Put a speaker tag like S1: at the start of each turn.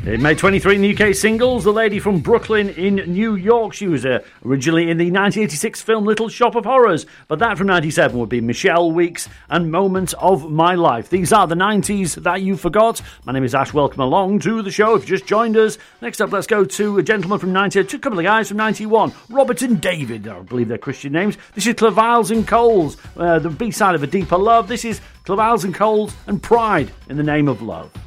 S1: It made 23 in the UK singles. The lady from Brooklyn in New York. She was originally in the 1986 film Little Shop of Horrors, but that from 97 would be Michelle Weeks and Moment of My Life. These are the 90s that you forgot. My name is Ash. Welcome along to the show if you just joined us. Next up, let's go to a gentleman from 90, a couple of guys from 91. Robert and David, I believe they're Christian names. This is Clavals and Coles, the B-side of A Deeper Love. This is Clavals and Coles and Pride in the Name of Love.